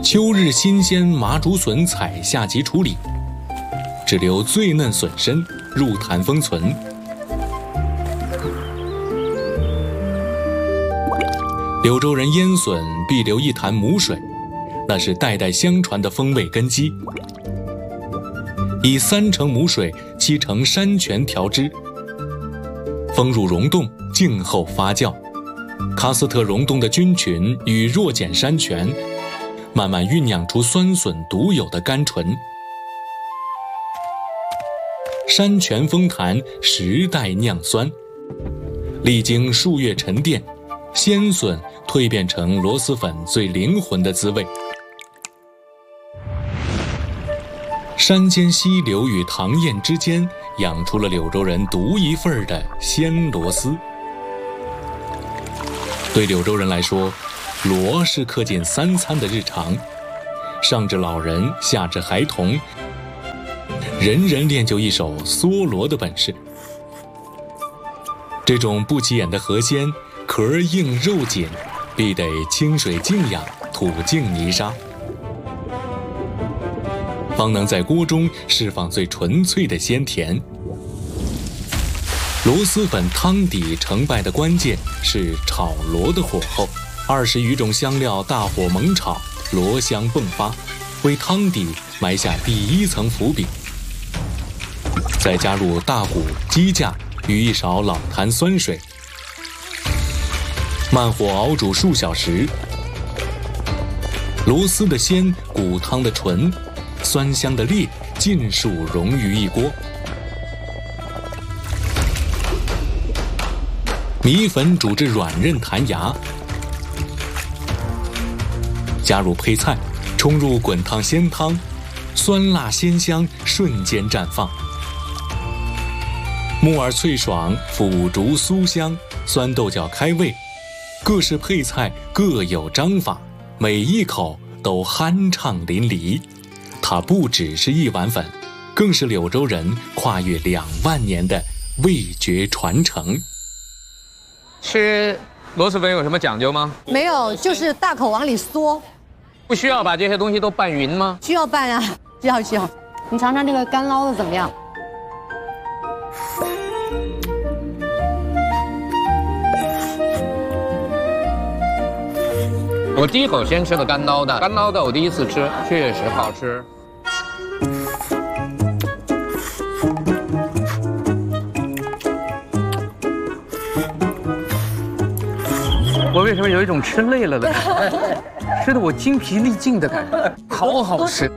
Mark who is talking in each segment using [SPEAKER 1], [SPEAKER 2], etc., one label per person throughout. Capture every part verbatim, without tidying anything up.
[SPEAKER 1] 秋日新鲜麻竹笋采下集处理，只留最嫩笋身入坛封存。柳州人腌笋必留一坛母水，那是代代相传的风味根基。以三成母水、七成山泉调汁，封入溶洞，静候发酵。喀斯特溶洞的菌群与弱碱山泉，慢慢酝酿出酸笋独有的甘醇。山泉封坛十代酿酸，历经数月沉淀，鲜笋蜕变成螺蛳粉最灵魂的滋味。山间溪流与塘堰之间，养出了柳州人独一份的鲜螺丝。对柳州人来说，螺是恪尽三餐的日常，上至老人，下至孩童，人人练就一手嗦螺的本事。这种不起眼的河鲜，壳硬肉紧，必得清水静养，土净泥沙，方能在锅中释放最纯粹的鲜甜。螺蛳粉汤底成败的关键是炒螺的火候，二十余种香料大火猛炒，螺香迸发，为汤底埋下第一层伏笔。再加入大骨、鸡架与一勺老坛酸水，慢火熬煮数小时，螺丝的鲜，骨汤的纯，酸香的烈，尽数融于一锅。米粉煮至软韧弹牙，加入配菜，冲入滚烫鲜汤，酸辣鲜香瞬间绽放。木耳脆爽，腐竹酥香，酸豆角开胃，各式配菜各有章法，每一口都酣畅淋漓。它不只是一碗粉，更是柳州人跨越两万年的味觉传承。
[SPEAKER 2] 吃螺蛳粉有什么讲究吗？
[SPEAKER 3] 没有，就是大口往里嗦。
[SPEAKER 2] 不需要把这些东西都拌匀吗？
[SPEAKER 3] 需要拌啊，需要需要。你尝尝这个干捞的怎么样？
[SPEAKER 2] 我第一口先吃的干捞的，干捞的我第一次吃，确实好吃。我为什么有一种吃累了的感觉？吃的我精疲力尽的感觉，好好吃。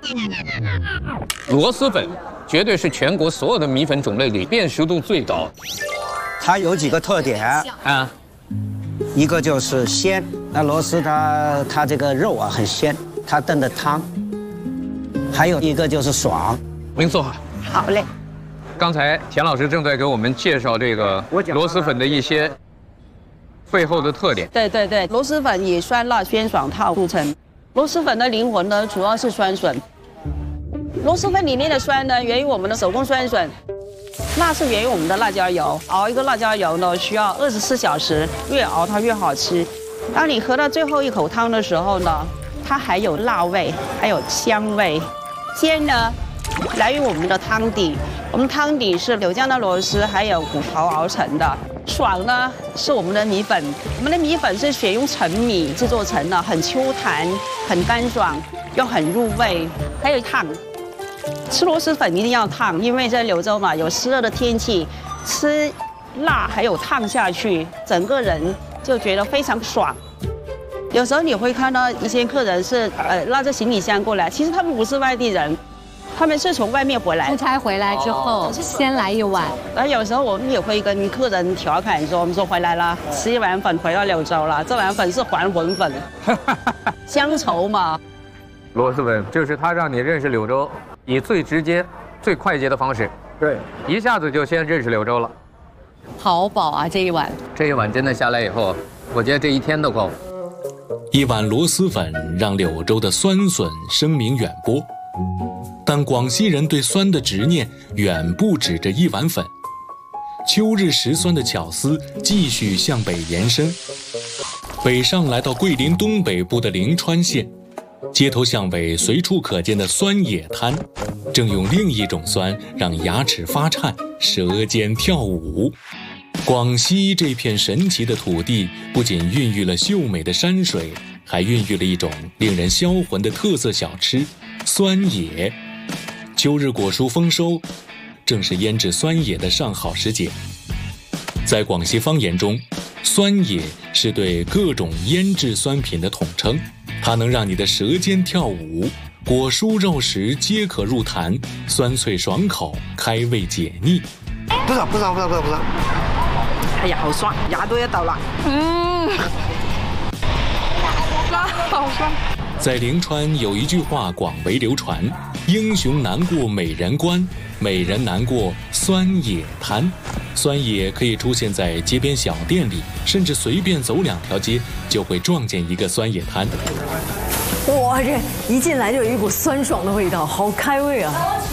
[SPEAKER 2] 螺蛳粉绝对是全国所有的米粉种类里辨识度最高。
[SPEAKER 4] 它有几个特点啊，一个就是鲜，那螺蛳它它这个肉啊很鲜，它炖的汤。还有一个就是爽。
[SPEAKER 2] 您坐好。
[SPEAKER 3] 好嘞。
[SPEAKER 2] 刚才田老师正在给我们介绍这个螺蛳粉的一些背后的特点。
[SPEAKER 5] 对对对，螺蛳粉以酸辣鲜爽套著称。螺蛳粉的灵魂呢，主要是酸笋。螺蛳粉里面的酸呢，源于我们的手工酸笋；辣是源于我们的辣椒油。熬一个辣椒油呢，需要二十四小时，越熬它越好吃。当你喝到最后一口汤的时候呢，它还有辣味，还有香味。鲜呢，来源于我们的汤底。我们汤底是柳江的螺丝还有骨头熬成的。爽呢是我们的米粉，我们的米粉是选用陈米制作成的，很 Q 弹，很干爽，又很入味。还有烫，吃螺蛳粉一定要烫，因为在柳州嘛有湿热的天气，吃辣还有烫下去，整个人就觉得非常爽。有时候你会看到一些客人是呃拉着行李箱过来，其实他们不是外地人。他们是从外面回来，
[SPEAKER 3] 出差回来之后，先来一碗。
[SPEAKER 5] 然后有时候我们也会跟客人调侃说：“我们说回来了，吃一碗粉回到柳州了，这碗粉是还魂粉，乡愁嘛。”
[SPEAKER 2] 螺蛳粉就是它让你认识柳州，以最直接、最快捷的方式，对，一下子就先认识柳州了。
[SPEAKER 3] 好饱啊，这一碗。
[SPEAKER 2] 这一碗真的下来以后，我觉得这一天都够。
[SPEAKER 1] 一碗螺蛳粉让柳州的酸笋声名远播。但广西人对酸的执念远不止这一碗粉。秋日食酸的巧思继续向北延伸，北上来到桂林东北部的灵川县， 街头巷尾随处可见的酸野滩，正用另一种酸让牙齿发颤，舌尖跳舞。广西这片神奇的土地，不仅孕育了秀美的山水，还孕育了一种令人销魂的特色小吃——酸野。秋日果蔬丰收，正是腌制酸野的上好时节。在广西方言中，酸野是对各种腌制酸品的统称，它能让你的舌尖跳舞，果蔬肉食皆可入坛，酸脆爽口，开胃解腻。
[SPEAKER 6] 不是不是不是不是不是，哎呀，好酸，牙都要倒了。嗯，啊，好酸。
[SPEAKER 1] 在临川有一句话广为流传：英雄难过美人关，美人难过酸野滩。酸野可以出现在街边小店里，甚至随便走两条街就会撞见一个酸野滩。
[SPEAKER 7] 哇，这一进来就有一股酸爽的味道，好开胃啊！